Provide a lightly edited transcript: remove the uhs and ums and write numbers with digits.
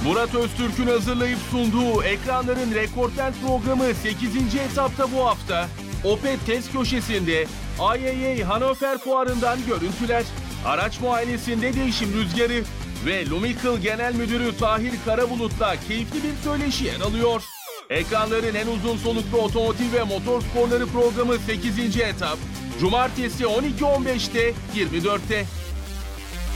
Murat Öztürk'ün hazırlayıp sunduğu ekranların rekortmen programı 8. etapta bu hafta Opet test köşesinde IAA Hannover Fuarı'ndan görüntüler, araç muayenesinde değişim rüzgarı ve Lumical Genel Müdürü Tahir Karabulut'la keyifli bir söyleşi yer alıyor. Ekranların en uzun soluklu otomotiv ve motor sporları programı 8. etap, Cumartesi 12.15'te 24'te.